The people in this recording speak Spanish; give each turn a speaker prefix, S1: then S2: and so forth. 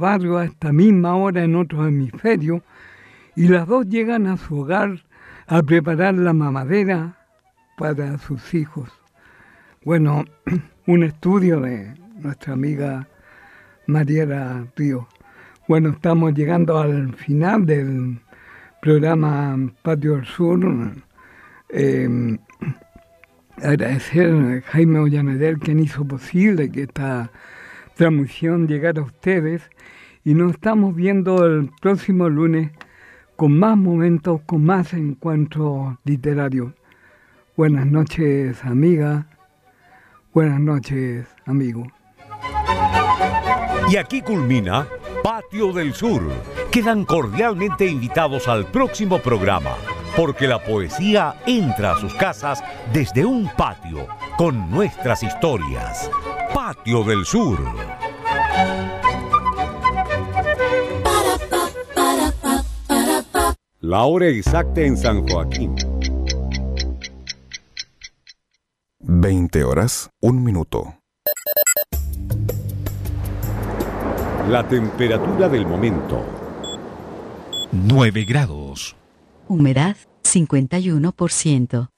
S1: barrios a esta misma hora en otros hemisferios y las dos llegan a su hogar a preparar la mamadera para sus hijos. Bueno, un estudio de nuestra amiga Mariela Ríos. Bueno, estamos llegando al final del programa Patio del Sur. Agradecer a Jaime Ollaneder, quien hizo posible que esta transmisión llegara a ustedes. Y nos estamos viendo el próximo lunes con más momentos, con más encuentros literarios. Buenas noches, amiga. Buenas noches, amigo.
S2: Y aquí culmina Patio del Sur. Quedan cordialmente invitados al próximo programa, porque la poesía entra a sus casas desde un patio con nuestras historias. Patio del Sur. La hora exacta en San Joaquín.
S3: 20:01.
S2: La temperatura del momento.
S4: 9 grados.
S5: Humedad 51%.